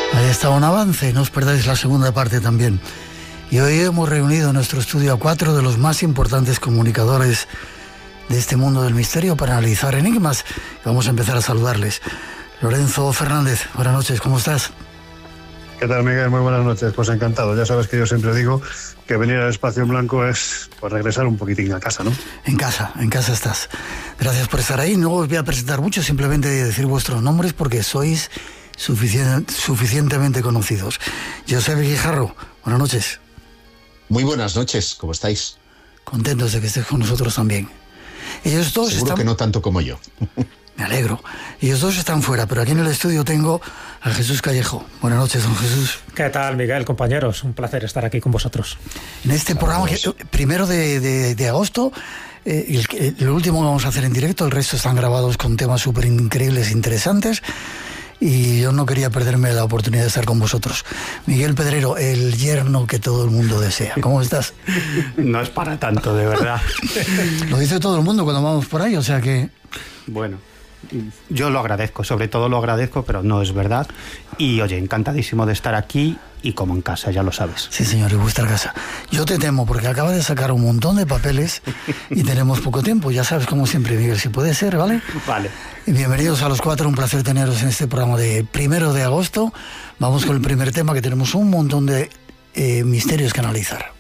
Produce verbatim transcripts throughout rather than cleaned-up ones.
Ahí está un avance, no os perdáis la segunda parte también. Y hoy hemos reunido en nuestro estudio a cuatro de los más importantes comunicadores de este mundo del misterio para analizar enigmas. Vamos a empezar a saludarles. Lorenzo Fernández, buenas noches, ¿cómo estás? ¿Qué tal, Miguel? Muy buenas noches. Pues encantado. Ya sabes que yo siempre digo que venir al Espacio en Blanco es pues, regresar un poquitín a casa, ¿no? En casa, en casa estás. Gracias por estar ahí. No os voy a presentar mucho, simplemente decir vuestros nombres porque sois suficien- suficientemente conocidos. Josep Guijarro, buenas noches. Muy buenas noches, ¿cómo estáis? Contentos de que estés con nosotros también. Ellos dos Seguro están... que no tanto como yo. Me alegro. Ellos dos están fuera, pero aquí en el estudio tengo a Jesús Callejo. Buenas noches, don Jesús. ¿Qué tal, Miguel, compañeros? Un placer estar aquí con vosotros. En este programa, que, primero de, de, de agosto, eh, el, el último que vamos a hacer en directo, el resto están grabados con temas súper increíbles, interesantes, y yo no quería perderme la oportunidad de estar con vosotros. Miguel Pedrero, el yerno que todo el mundo desea. ¿Cómo estás? No es para tanto, de verdad. Lo dice todo el mundo cuando vamos por ahí, o sea que... Bueno, yo lo agradezco, sobre todo lo agradezco, pero no es verdad. Y oye, encantadísimo de estar aquí y como en casa, ya lo sabes. Sí, señor, y vuestra casa. Yo te temo porque acaba de sacar un montón de papeles y tenemos poco tiempo. Ya sabes, como siempre, Miguel, si puede ser, ¿vale? Vale. Y bienvenidos a los cuatro, un placer teneros en este programa de primero de agosto. Vamos con el primer tema, que tenemos un montón de eh, misterios que analizar.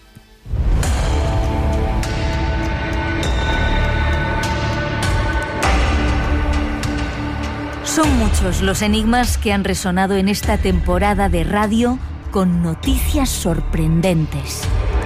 Son muchos los enigmas que han resonado en esta temporada de radio con noticias sorprendentes.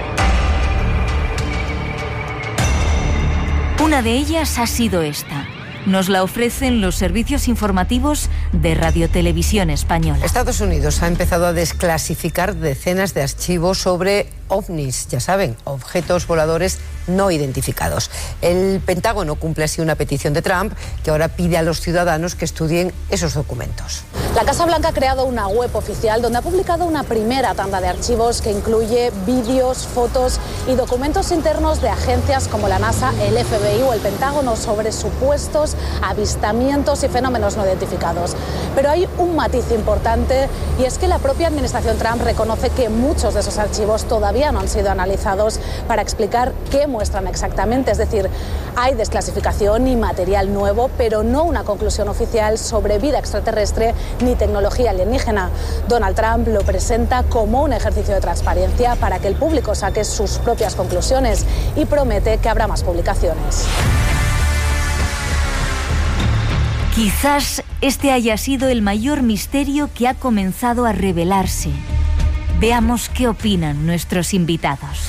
Una de ellas ha sido esta. Nos la ofrecen los servicios informativos de Radiotelevisión Española. Estados Unidos ha empezado a desclasificar decenas de archivos sobre ovnis, ya saben, objetos voladores no identificados. El Pentágono cumple así una petición de Trump, que ahora pide a los ciudadanos que estudien esos documentos. La Casa Blanca ha creado una web oficial donde ha publicado una primera tanda de archivos que incluye vídeos, fotos y documentos internos de agencias como la NASA, el F B I o el Pentágono sobre supuestos avistamientos y fenómenos no identificados. Pero hay un matiz importante, y es que la propia administración Trump reconoce que muchos de esos archivos todavía no han sido analizados para explicar qué muestran exactamente. Es decir, hay desclasificación y material nuevo, pero no una conclusión oficial sobre vida extraterrestre ni tecnología alienígena. Donald Trump lo presenta como un ejercicio de transparencia para que el público saque sus propias conclusiones y promete que habrá más publicaciones. Quizás este haya sido el mayor misterio que ha comenzado a revelarse. Veamos qué opinan nuestros invitados.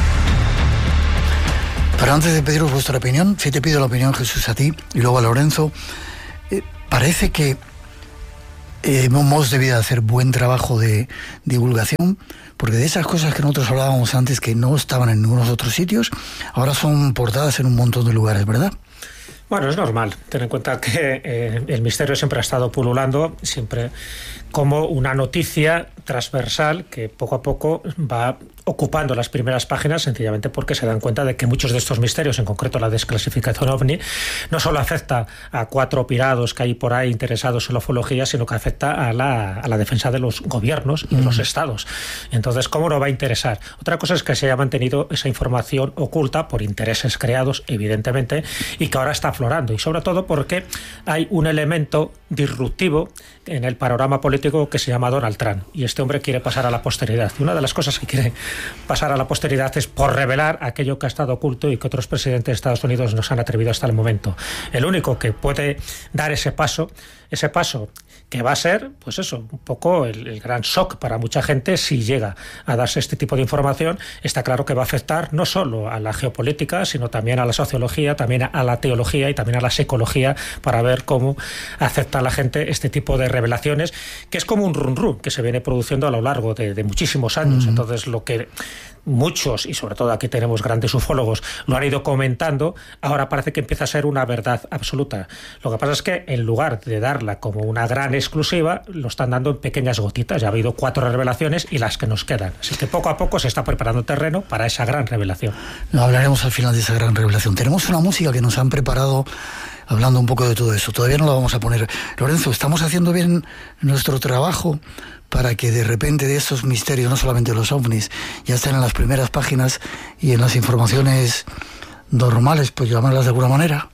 Pero antes de pediros vuestra opinión, si te pido la opinión, Jesús, a ti y luego a Lorenzo, eh, parece que eh, hemos debido hacer buen trabajo de divulgación, porque de esas cosas que nosotros hablábamos antes que no estaban en ningunos otros sitios, ahora son portadas en un montón de lugares, ¿verdad? Bueno, es normal. Ten en cuenta que eh, el misterio siempre ha estado pululando, siempre como una noticia transversal que poco a poco va ocupando las primeras páginas, sencillamente porque se dan cuenta de que muchos de estos misterios, en concreto la desclasificación ovni, no solo afecta a cuatro pirados que hay por ahí interesados en la ufología, sino que afecta a la, a la defensa de los gobiernos y de los estados. Entonces, ¿cómo no va a interesar? Otra cosa es que se haya mantenido esa información oculta por intereses creados, evidentemente, y que ahora está aflorando, y sobre todo porque hay un elemento disruptivo en el panorama político que se llama Donald Trump, y este hombre quiere pasar a la posteridad. Y una de las cosas que quiere pasar a la posteridad es por revelar aquello que ha estado oculto y que otros presidentes de Estados Unidos no se han atrevido hasta el momento. El único que puede dar ese paso, ese paso que va a ser, pues eso, un poco el, el gran shock para mucha gente si llega a darse este tipo de información. Está claro que va a afectar no solo a la geopolítica, sino también a la sociología, también a la teología y también a la psicología, para ver cómo acepta la gente este tipo de revelaciones, que es como un run run que se viene produciendo a lo largo de, de muchísimos años. Mm. Entonces, lo que muchos, y sobre todo aquí tenemos grandes ufólogos, lo han ido comentando, ahora parece que empieza a ser una verdad absoluta. Lo que pasa es que en lugar de dar darla como una gran exclusiva, lo están dando en pequeñas gotitas. Ya ha habido cuatro revelaciones y las que nos quedan. Así que poco a poco se está preparando terreno para esa gran revelación. No, hablaremos al final de esa gran revelación. Tenemos una música que nos han preparado hablando un poco de todo eso. Todavía no la vamos a poner. Lorenzo, ¿estamos haciendo bien nuestro trabajo para que de repente de estos misterios, no solamente los ovnis, ya estén en las primeras páginas y en las informaciones normales, pues llamarlas de alguna manera?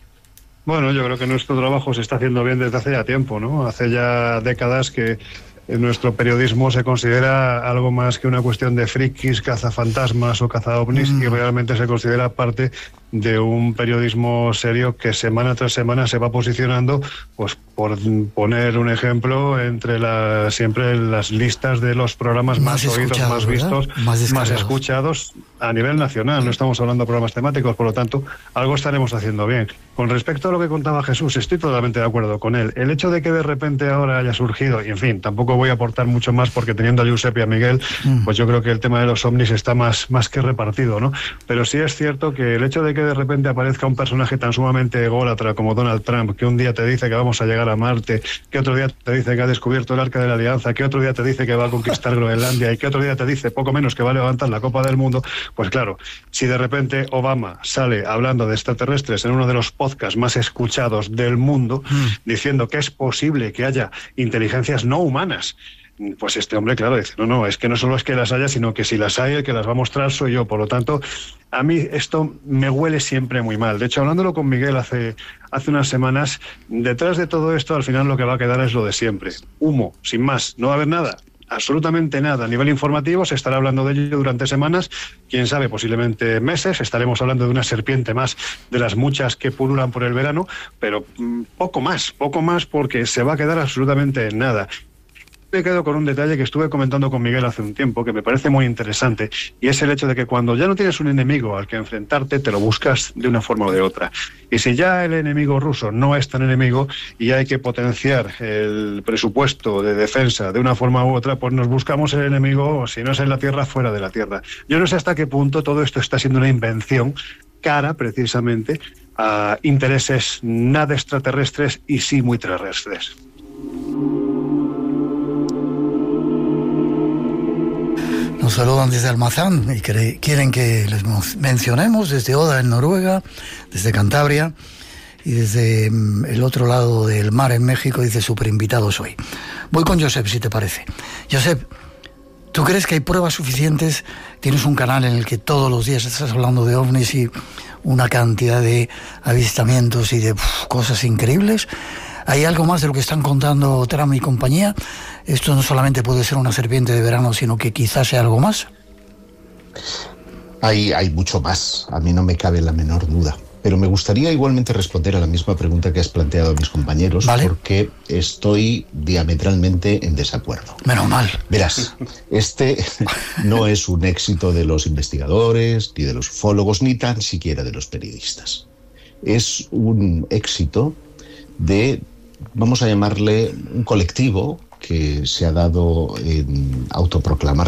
Bueno, yo creo que nuestro trabajo se está haciendo bien desde hace ya tiempo, ¿no? Hace ya décadas que nuestro periodismo se considera algo más que una cuestión de frikis, cazafantasmas o cazaovnis, mm. y realmente se considera parte de un periodismo serio que semana tras semana se va posicionando, pues por poner un ejemplo, entre la, siempre las listas de los programas más, más oídos, más vistos, más, más escuchados a nivel nacional. No estamos hablando de programas temáticos, por lo tanto, algo estaremos haciendo bien. Con respecto a lo que contaba Jesús, estoy totalmente de acuerdo con él. El hecho de que de repente ahora haya surgido, y en fin, tampoco voy a aportar mucho más porque teniendo a Josep y a Miguel, mm. pues yo creo que el tema de los ovnis está más, más que repartido, ¿no? Pero sí es cierto que el hecho de que de repente aparezca un personaje tan sumamente ególatra como Donald Trump, que un día te dice que vamos a llegar a Marte, que otro día te dice que ha descubierto el Arca de la Alianza, que otro día te dice que va a conquistar Groenlandia y que otro día te dice poco menos que va a levantar la Copa del Mundo, pues claro, si de repente Obama sale hablando de extraterrestres en uno de los podcasts más escuchados del mundo, mm. diciendo que es posible que haya inteligencias no humanas, pues este hombre, claro, dice, no, no, es que no solo es que las haya, sino que si las hay, el que las va a mostrar soy yo. Por lo tanto, a mí esto me huele siempre muy mal. De hecho, hablándolo con Miguel hace, hace unas semanas, detrás de todo esto, al final lo que va a quedar es lo de siempre. Humo, sin más, no va a haber nada. Absolutamente nada. A nivel informativo se estará hablando de ello durante semanas, quién sabe, posiblemente meses. Estaremos hablando de una serpiente más de las muchas que pululan por el verano, pero mmm, poco más, poco más porque se va a quedar absolutamente en nada. Me quedo con un detalle que estuve comentando con Miguel hace un tiempo, que me parece muy interesante, y es el hecho de que cuando ya no tienes un enemigo al que enfrentarte, te lo buscas de una forma o de otra. Y si ya el enemigo ruso no es tan enemigo y hay que potenciar el presupuesto de defensa de una forma u otra, pues nos buscamos el enemigo, si no es en la Tierra, fuera de la Tierra. Yo no sé hasta qué punto todo esto está siendo una invención cara, precisamente, a intereses nada extraterrestres y sí muy terrestres. Nos saludan desde Almazán y quieren que les mencionemos desde Oda en Noruega, desde Cantabria y desde el otro lado del mar en México. Dice súper invitados hoy. Voy con Josep, si te parece. Josep, ¿tú crees que hay pruebas suficientes? Tienes un canal en el que todos los días estás hablando de ovnis y una cantidad de avistamientos y de uf, cosas increíbles. ¿Hay algo más de lo que están contando Trump y compañía? Esto no solamente puede ser una serpiente de verano, sino que quizás sea algo más. Hay, hay mucho más, a mí no me cabe la menor duda. Pero me gustaría igualmente responder a la misma pregunta que has planteado a mis compañeros, ¿vale? Porque estoy diametralmente en desacuerdo. Menos mal. Verás, este no es un éxito de los investigadores, ni de los ufólogos, ni tan siquiera de los periodistas. Es un éxito de, vamos a llamarle, un colectivo que se ha dado en autoproclamar